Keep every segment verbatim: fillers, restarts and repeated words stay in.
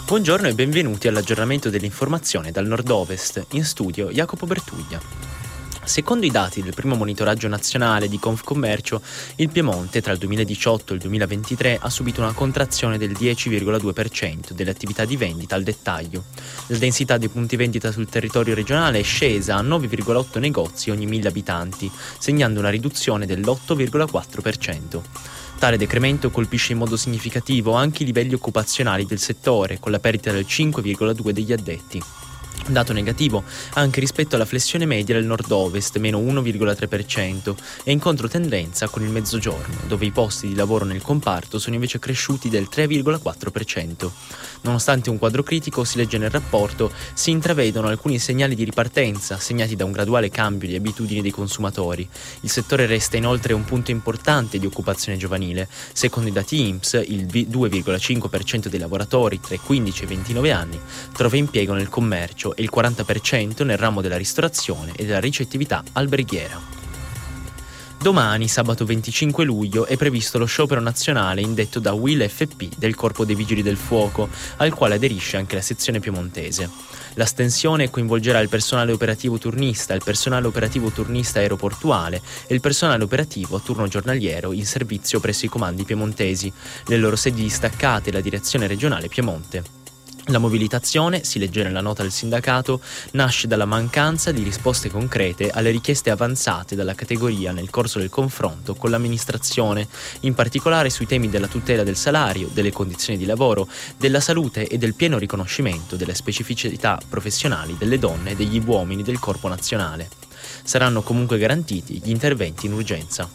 Buongiorno e benvenuti all'aggiornamento dell'informazione dal nord-ovest, in studio Jacopo Bertuglia. Secondo i dati del primo monitoraggio nazionale di Confcommercio, il Piemonte tra il duemiladiciotto e il duemilaventitré ha subito una contrazione del dieci virgola due per cento delle attività di vendita al dettaglio. La densità dei punti vendita sul territorio regionale è scesa a nove virgola otto negozi ogni mille abitanti, segnando una riduzione dell'otto virgola quattro per cento. Tale decremento colpisce in modo significativo anche i livelli occupazionali del settore, con la perdita del cinque virgola due degli addetti. Dato negativo anche rispetto alla flessione media del nord-ovest, meno uno virgola tre per cento, e in controtendenza con il mezzogiorno, dove i posti di lavoro nel comparto sono invece cresciuti del tre virgola quattro per cento. Nonostante un quadro critico, si legge nel rapporto, si intravedono alcuni segnali di ripartenza, segnati da un graduale cambio di abitudini dei consumatori. Il settore resta inoltre un punto importante di occupazione giovanile. Secondo i dati I N P S, il due virgola cinque per cento dei lavoratori tra i quindici e i ventinove anni trova impiego nel commercio e il quaranta per cento nel ramo della ristorazione e della ricettività alberghiera. Domani, sabato venticinque luglio, è previsto lo sciopero nazionale indetto da U I L F P del Corpo dei Vigili del Fuoco, al quale aderisce anche la sezione piemontese. L'astensione coinvolgerà il personale operativo turnista, il personale operativo turnista aeroportuale e il personale operativo a turno giornaliero in servizio presso i comandi piemontesi, le loro sedi distaccate e la direzione regionale Piemonte. La mobilitazione, si legge nella nota del sindacato, nasce dalla mancanza di risposte concrete alle richieste avanzate dalla categoria nel corso del confronto con l'amministrazione, in particolare sui temi della tutela del salario, delle condizioni di lavoro, della salute e del pieno riconoscimento delle specificità professionali delle donne e degli uomini del Corpo Nazionale. Saranno comunque garantiti gli interventi in urgenza.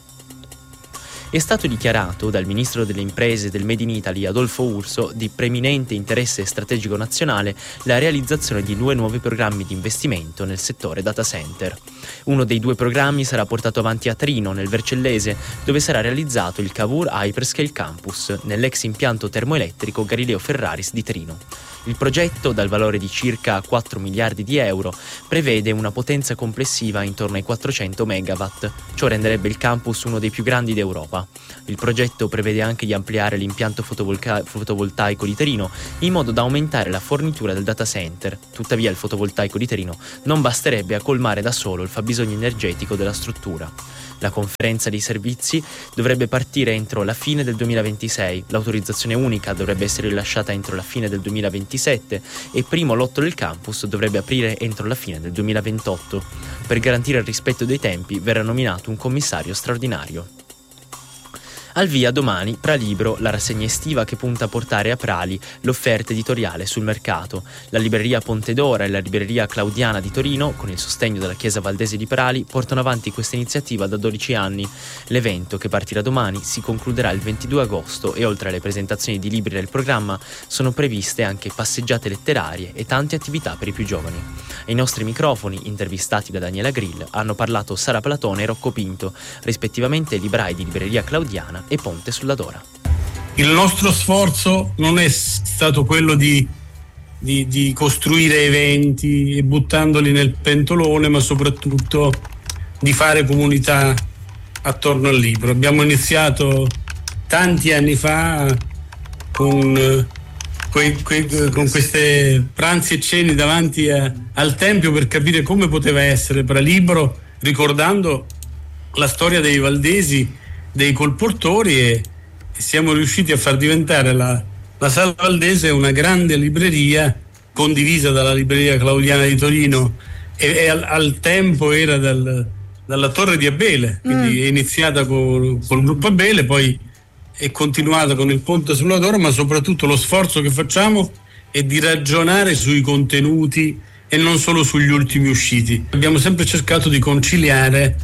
È stato dichiarato dal ministro delle imprese del Made in Italy Adolfo Urso di preminente interesse strategico nazionale la realizzazione di due nuovi programmi di investimento nel settore data center. Uno dei due programmi sarà portato avanti a Trino, nel Vercellese, dove sarà realizzato il Cavour Hyperscale Campus, nell'ex impianto termoelettrico Galileo Ferraris di Trino. Il progetto, dal valore di circa quattro miliardi di euro, prevede una potenza complessiva intorno ai quattrocento megawatt. Ciò renderebbe il campus uno dei più grandi d'Europa. Il progetto prevede anche di ampliare l'impianto fotovolca- fotovoltaico di Torino in modo da aumentare la fornitura del data center. Tuttavia il fotovoltaico di Torino non basterebbe a colmare da solo il fabbisogno energetico della struttura. La conferenza dei servizi dovrebbe partire entro la fine del duemilaventisei, l'autorizzazione unica dovrebbe essere rilasciata entro la fine del duemilaventisette e il primo lotto del campus dovrebbe aprire entro la fine del duemilaventotto. Per garantire il rispetto dei tempi verrà nominato un commissario straordinario. Al via domani Pralibro, la rassegna estiva che punta a portare a Prali l'offerta editoriale sul mercato. La libreria Ponte d'Ora e la libreria Claudiana di Torino, con il sostegno della Chiesa Valdese di Prali, portano avanti questa iniziativa da dodici anni. L'evento, che partirà domani, si concluderà il ventidue agosto e oltre alle presentazioni di libri del programma sono previste anche passeggiate letterarie e tante attività per i più giovani. Ai nostri microfoni, intervistati da Daniela Grill, hanno parlato Sara Platone e Rocco Pinto, rispettivamente librai di libreria Claudiana e Ponte sulla Dora. Il nostro sforzo non è stato quello di, di, di costruire eventi e buttandoli nel pentolone, ma soprattutto di fare comunità attorno al libro. Abbiamo iniziato tanti anni fa con, que, que, con queste pranzi e cene davanti a, al Tempio per capire come poteva essere Pralibro, ricordando la storia dei Valdesi, dei colportori, e siamo riusciti a far diventare la, la Sala Valdese una grande libreria condivisa dalla libreria Claudiana di Torino e, e al, al tempo era dal, dalla Torre di Abele, quindi mm. è iniziata con, con il gruppo Abele, poi è continuata con il Ponte sulla Dora, ma soprattutto lo sforzo che facciamo è di ragionare sui contenuti e non solo sugli ultimi usciti. Abbiamo sempre cercato di conciliare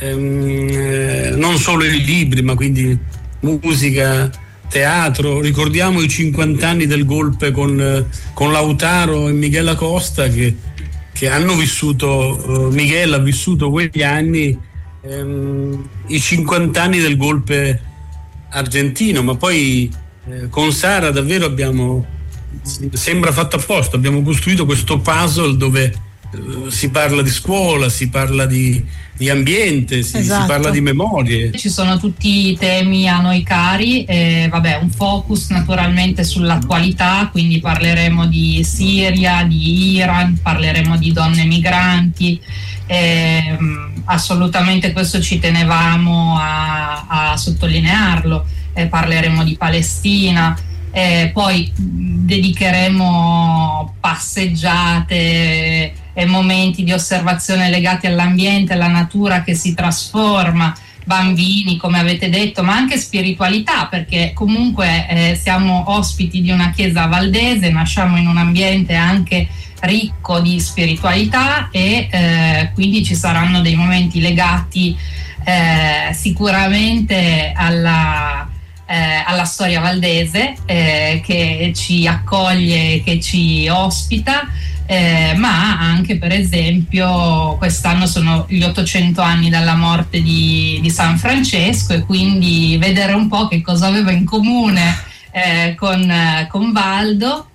Ehm, non solo i libri, ma quindi musica, teatro. Ricordiamo i cinquanta anni del golpe con, con Lautaro e Miguel Costa che, che hanno vissuto, uh, Miguel ha vissuto quegli anni, ehm, i cinquanta anni del golpe argentino, ma poi eh, con Sara davvero abbiamo, sembra fatto apposta, abbiamo costruito questo puzzle dove si parla di scuola, si parla di, di ambiente, si, esatto. si parla di memorie. Ci sono tutti i temi a noi cari, eh, vabbè, un focus naturalmente sull'attualità, quindi parleremo di Siria, di Iran, parleremo di donne migranti, eh, assolutamente questo ci tenevamo a, a sottolinearlo, eh, parleremo di Palestina. Eh, poi dedicheremo passeggiate e momenti di osservazione legati all'ambiente, alla natura che si trasforma, bambini come avete detto, ma anche spiritualità, perché comunque eh, siamo ospiti di una chiesa valdese, nasciamo in un ambiente anche ricco di spiritualità e eh, quindi ci saranno dei momenti legati eh, sicuramente alla Eh, alla storia valdese eh, che ci accoglie, che ci ospita, eh, ma anche per esempio quest'anno sono gli ottocento anni dalla morte di, di San Francesco, e quindi vedere un po' che cosa aveva in comune eh, con, con Valdo.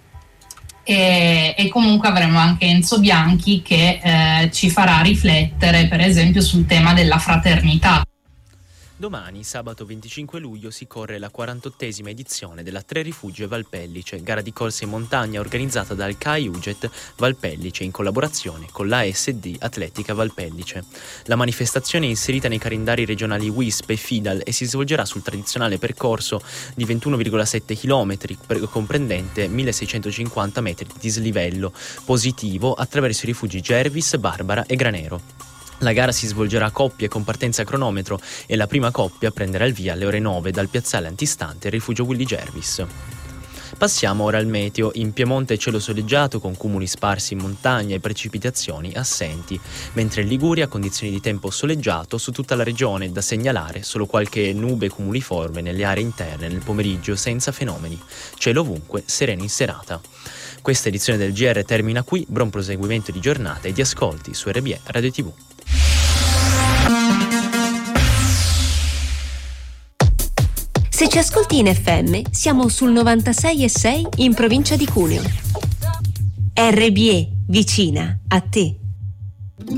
E, e comunque avremo anche Enzo Bianchi che eh, ci farà riflettere per esempio sul tema della fraternità. Domani, sabato venticinque luglio, si corre la quarantottesima edizione della Tre Rifugio Valpellice, gara di corsa in montagna organizzata dal C A I U G E T Valpellice in collaborazione con l'A S D Atletica Valpellice. La manifestazione è inserita nei calendari regionali W I S P e FIDAL e si svolgerà sul tradizionale percorso di ventuno virgola sette chilometri, comprendente milleseicentocinquanta metri di dislivello positivo attraverso i rifugi Gervis, Barbara e Granero. La gara si svolgerà a coppie con partenza a cronometro e la prima coppia prenderà il via alle ore nove dal piazzale antistante il rifugio Willy Gervis. Passiamo ora al meteo. In Piemonte cielo soleggiato con cumuli sparsi in montagna e precipitazioni assenti, mentre in Liguria condizioni di tempo soleggiato su tutta la regione, da segnalare solo qualche nube cumuliforme nelle aree interne nel pomeriggio senza fenomeni. Cielo ovunque, sereno in serata. Questa edizione del G R termina qui, buon proseguimento di giornata e di ascolti su R B E Radio tivù. Se ci ascolti in F M, siamo sul novantasei e sei in provincia di Cuneo. R B E, vicina a te.